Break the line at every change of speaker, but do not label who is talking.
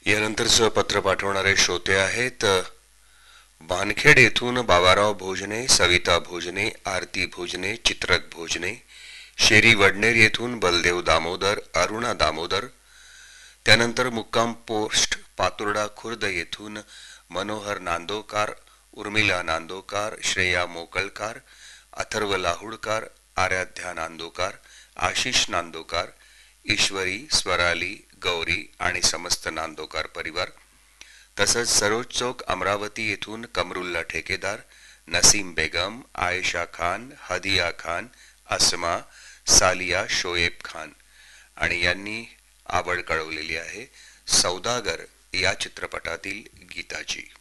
यानंतरचं पत्र पाठवणारे श्रोते आहेत वानखेड येथून बाबाराव भोजने, सविता भोजने, आरती भोजने, चित्रक भोजने, शेरी वडनेर येथून बलदेव दामोदर, अरुणा दामोदर, त्यानंतर मुक्काम पोस्ट पातुर्डा खुर्द येथून मनोहर नांदोकार, उर्मिला नांदोकार, श्रेया मोकळकार, अथर्व लाहुडकार, आराध्या नांदोकार, आशिष नांदोकार, ईश्वरी, स्वराली, गौरी आणि समस्त नांदोकार परिवार, तसंच सरोज चौक अमरावती येथून कमरुल्ला ठेकेदार, नसीम बेगम, आयशा खान, हदिया खान, अस्मा, सालिया शोएब खान आणि यांनी आवड कळवलेली आहे सौदागर या चित्रपटातील गीताची।